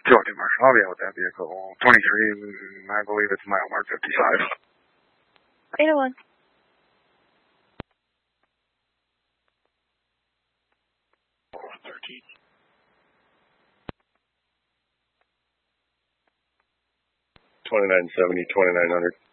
202 Marshall, I'll be out with that vehicle. 23, I believe it's mile mark 55. 801. $29.70, $2,900.